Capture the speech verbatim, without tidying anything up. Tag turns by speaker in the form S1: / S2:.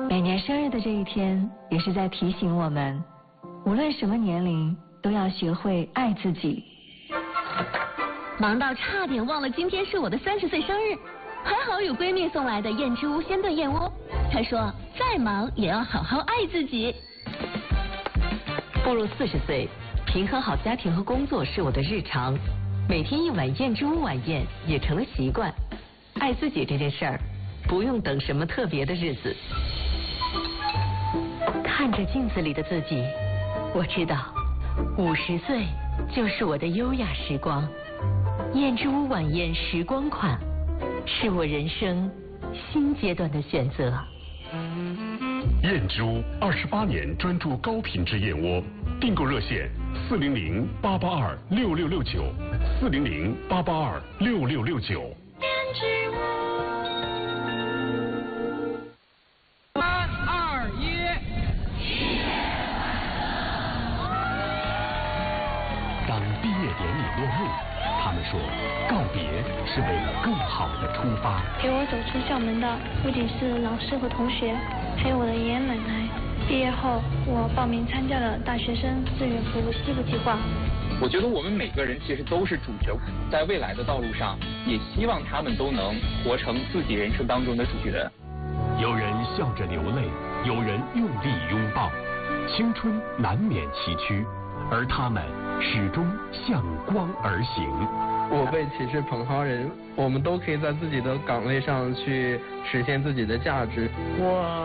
S1: 每年生日的这一天，也是在提醒我们，无论什么年龄，都要学会爱自己。
S2: 忙到差点忘了今天是我的三十岁生日，还好有闺蜜送来的燕之屋鲜炖燕窝。她说，再忙也要好好爱自己。
S3: 步入四十岁，平衡好家庭和工作是我的日常，每天一碗燕之屋晚宴也成了习惯。爱自己这件事儿，不用等什么特别的日子。看着镜子里的自己，我知道，五十岁就是我的优雅时光。燕之屋晚宴时光款，是我人生新阶段的选择。
S4: 燕之屋二十八年专注高品质燕窝，订购热线四零零八八二六六六九，四零零八八二六六六九。
S5: 燕之屋。三二一。
S4: 当毕业典礼落幕，他们说，告别是为了更好的出发。
S6: 陪我走出校门的不仅是老师和同学，还有我的爷爷奶奶。毕业后，我报名参加了大学生志愿服务西部计划。
S7: 我觉得我们每个人其实都是主角，在未来的道路上，也希望他们都能活成自己人生当中的主角。
S4: 有人笑着流泪，有人用力拥抱，青春难免崎岖，而他们始终向光而行。
S8: 我辈岂是蓬蒿人，我们都可以在自己的岗位上去实现自己的价值。
S9: 我